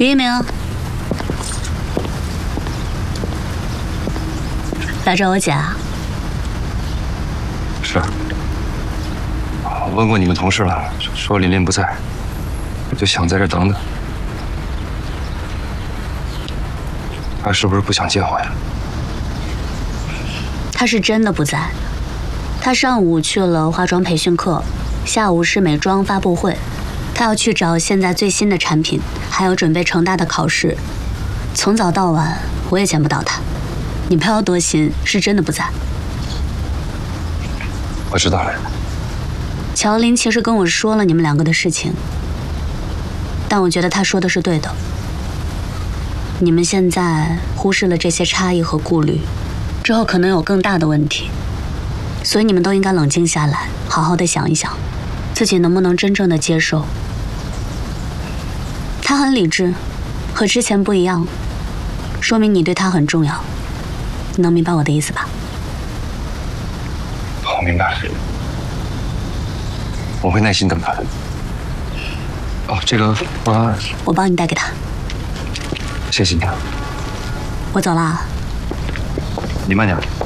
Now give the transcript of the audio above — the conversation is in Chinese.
李一鸣，来找我姐啊？ 是。我问过你们同事了，说琳琳不在，我就想在这等等。她是不是不想见我呀？ 她是真的不在。她上午去了化妆培训课，下午是美妆发布会。她要去找现在最新的产品，还有准备成大的考试。从早到晚，我也见不到她。你不要多心，是真的不在。 我知道了。 乔林其实跟我说了你们两个的事情，但我觉得他说的是对的。你们现在忽视了这些差异和顾虑，之后可能有更大的问题，所以你们都应该冷静下来，好好的想一想，自己能不能真正的接受。他很理智，和之前不一样，说明你对他很重要。你能明白我的意思吧？ 我明白了，我会耐心等他。哦，这个我帮你带给他。 谢谢你啊。 我走了啊。 你慢点。